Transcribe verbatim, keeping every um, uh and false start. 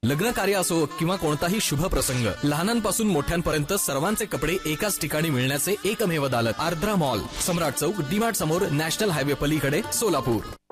लग्न कार्य असो किंवा कोणताही शुभ प्रसंग, लहानांपासून मोठ्यांपर्यंत सर्वांचे कपडे एकाच ठिकाणी मिळण्याचे एकमेव दालत आर्द्रा मॉल, सम्राट चौक, डी मार्ट समोर, नॅशनल हायवे पलीकडे, सोलापूर.